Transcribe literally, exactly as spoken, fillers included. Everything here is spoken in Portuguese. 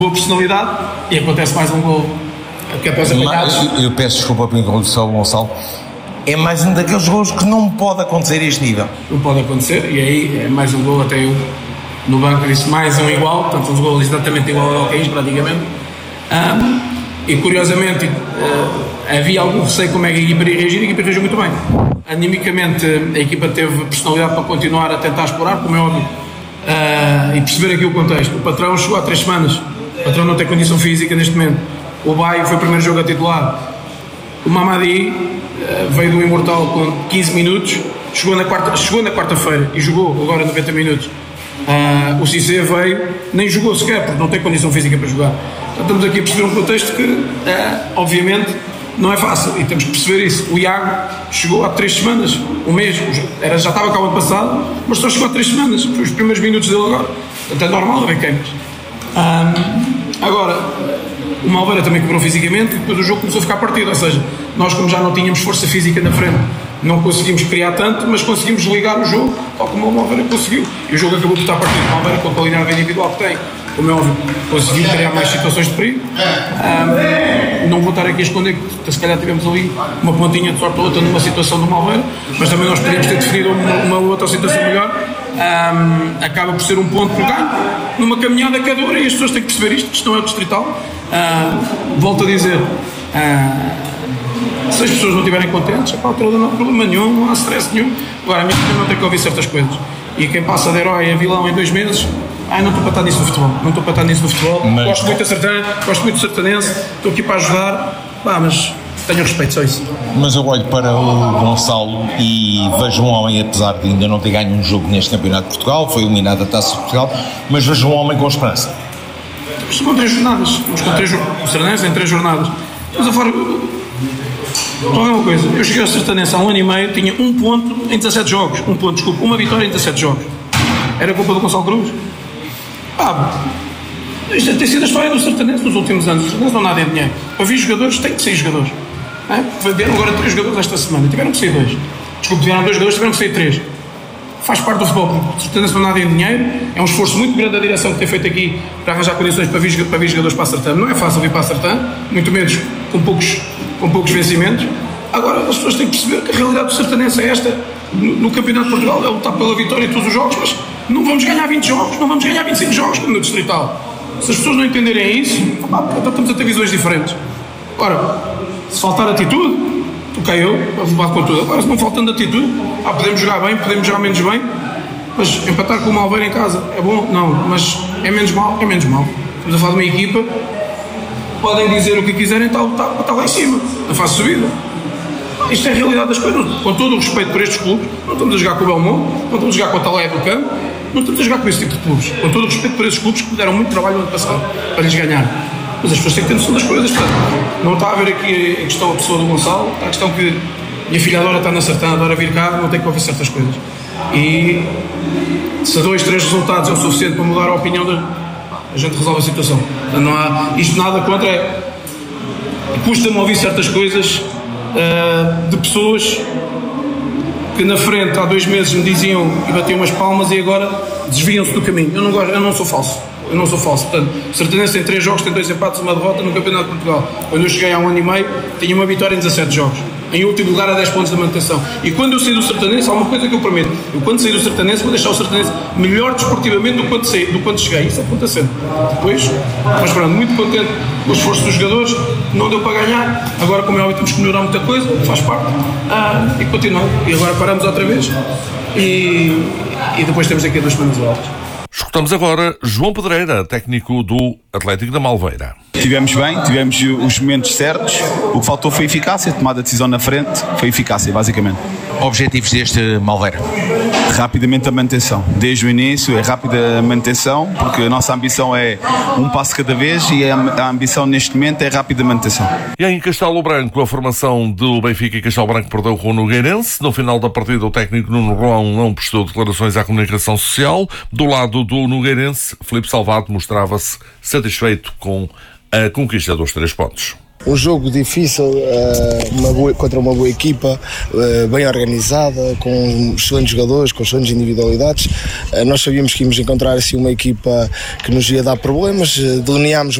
boa personalidade e acontece mais um gol que é após apanhados. Eu, eu peço desculpa pela introdução, Gonçalo. É mais um daqueles gols que não pode acontecer a este nível. Não pode acontecer, e aí é mais um gol. Até eu no banco disse mais um igual, portanto, os gols exatamente igual ao Caís, praticamente. Um, e curiosamente uh, havia algum receio como é que a equipa iria reagir, e a equipa reagiu muito bem. Animicamente, a equipa teve personalidade para continuar a tentar explorar, como é óbvio, uh, e perceber aqui o contexto. O patrão chegou há três semanas. O patrão não tem condição física neste momento. O Baio foi o primeiro jogo a titular. O Mamadi uh, veio do Imortal com quinze minutos, chegou na, quarta, chegou na quarta-feira e jogou agora noventa minutos. Uh, o Cissé veio, nem jogou sequer, porque não tem condição física para jogar. Então estamos aqui a perceber um contexto que, uh, obviamente, não é fácil, e temos que perceber isso. O Iago chegou há três semanas, um mês, era, já estava cá o ano passado, mas só chegou há três semanas, foi os primeiros minutos dele agora. Portanto é normal haver queimas. Um, agora, o Malveira também quebrou fisicamente e depois o jogo começou a ficar partido, ou seja, nós como já não tínhamos força física na frente, não conseguimos criar tanto, mas conseguimos ligar o jogo, tal como o Malveira conseguiu, e o jogo acabou por estar partido. O Malveira, com a qualidade individual que tem, como é óbvio, conseguiu criar mais situações de perigo. Um, não vou estar aqui a esconder que se calhar tivemos ali uma pontinha de sorte ou outra numa situação do Malveira, mas também nós podíamos ter definido uma, uma outra situação melhor. Um, acaba por ser um ponto por ganho numa caminhada que é dura, e as pessoas têm que perceber isto, que isto não é o distrital. Uh, volto a dizer, uh, se as pessoas não estiverem contentes, a altura não há problema nenhum, não há stress nenhum. Agora a mim não tem que ouvir certas coisas, e quem passa de herói a vilão em dois meses, ai, não estou para estar nisso no futebol, não estou para estar nisso no futebol. Mas... gosto muito da Sertã, gosto muito do Sertanense, estou aqui para ajudar, pá, mas tenho respeito, só isso. Mas eu olho para o Gonçalo e vejo um homem, apesar de ainda não ter ganho um jogo neste Campeonato de Portugal, foi eliminado da Taça de Portugal, mas vejo um homem com esperança. Estamos com três jornadas, estamos com três, o Sertanense em três jornadas. Estamos a falar... Qual é uma coisa? Eu cheguei ao Sertanense há um ano e meio, tinha um ponto em dezassete jogos, um ponto, desculpa, uma vitória em dezassete jogos. Era culpa do Gonçalo Cruz? Ah, isto tem sido a história do Sertanense nos últimos anos. Os Sertanenses não nada em dinheiro. Para vir jogadores, tem que sair jogadores. É? Vieram agora três jogadores esta semana, tiveram que sair dois. Desculpe, tiveram dois jogadores, tiveram que sair três. Faz parte do futebol, porque o Sertanense não nada em dinheiro. É um esforço muito grande da direção que tem feito aqui para arranjar condições para vir, para vir jogadores para a Sertã. Não é fácil vir para a Sertã, muito menos com poucos, com poucos vencimentos. Agora, as pessoas têm que perceber que a realidade do Sertanense é esta. No, no Campeonato de Portugal é lutar pela vitória em todos os jogos, mas não vamos ganhar vinte jogos, não vamos ganhar vinte e cinco jogos como no Distrital. Se as pessoas não entenderem isso, então estamos a ter visões diferentes. Ora, se faltar atitude, ok, eu vou levar com tudo. Agora, se não faltando atitude, ah, podemos jogar bem, podemos jogar menos bem, mas empatar com o Malveira em casa é bom? Não, mas é menos mal? É menos mal. Estamos a falar de uma equipa, podem dizer o que quiserem, está, está, está lá em cima, na fase de subida. Isto é a realidade das coisas. Com todo o respeito por estes clubes, não estamos a jogar com o Belmonte, não estamos a jogar com a Talaia do Campo, não estamos a jogar com esse tipo de clubes. Com todo o respeito por esses clubes que deram muito trabalho no ano passado para lhes ganhar. Mas as pessoas têm que ter noção das coisas. Portanto, não está a ver aqui a questão da pessoa do Gonçalo, está a questão que minha filha adora estar na Sertã, adora vir cá, não tem que ouvir certas coisas. E se dois, três resultados é o suficiente para mudar a opinião, de, a gente resolve a situação. Portanto, não há isto nada contra. É, custa-me ouvir certas coisas. Uh, de pessoas que na frente há dois meses me diziam e batiam umas palmas e agora desviam-se do caminho. Eu não gosto, eu não sou falso. Eu não sou falso. Portanto, o Sertanense tem três jogos, tem dois empates e uma derrota no Campeonato de Portugal. Quando eu cheguei há um ano e meio, tinha uma vitória em dezassete jogos. Em último lugar a dez pontos da manutenção. E quando eu saí do Sertanense, há uma coisa que eu prometo. Eu quando saí do Sertanense vou deixar o Sertanense melhor desportivamente do quanto, saí, do quanto cheguei. Isso acontece sempre. Depois, mas pronto, muito contente com o esforço dos jogadores. Não deu para ganhar. Agora, como é óbvio, temos que melhorar muita coisa. Faz parte. Ah, e continuamos. E agora paramos outra vez. E, e depois temos aqui duas semanas altas. Escutamos agora João Pedreira, técnico do Atlético da Malveira. Tivemos bem, tivemos os momentos certos. O que faltou foi eficácia, tomar a decisão na frente, foi eficácia, basicamente. Objetivos deste Malveira? Rapidamente a manutenção. Desde o início é rápida a manutenção, porque a nossa ambição é um passo cada vez e a ambição neste momento é rápida manutenção. E em Castelo Branco, a formação do Benfica e Castelo Branco perdeu com o Nogueirense. No final da partida, o técnico Nuno Roão não prestou declarações à comunicação social. Do lado do Nogueirense, Filipe Salvado mostrava-se satisfeito com a conquista dos três pontos. Um jogo difícil, uma boa, contra uma boa equipa, bem organizada, com excelentes jogadores, com excelentes individualidades. Nós sabíamos que íamos encontrar assim uma equipa que nos ia dar problemas, delineámos